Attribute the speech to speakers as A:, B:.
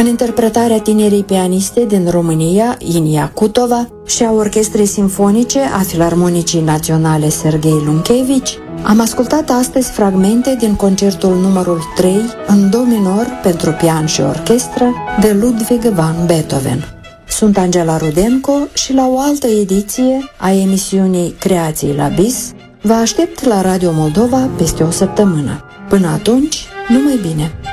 A: în interpretarea tinerii pianiste din România, Inia Cutova, și a Orchestrei Simfonice a Filarmonicii Naționale Serghei Lunchevici, am ascultat astăzi fragmente din concertul numărul 3 în do minor pentru pian și orchestră de Ludwig van Beethoven. Sunt Angela Rudenko și la o altă ediție a emisiunii Creații la BIS vă aștept la Radio Moldova peste o săptămână. Până atunci, numai bine!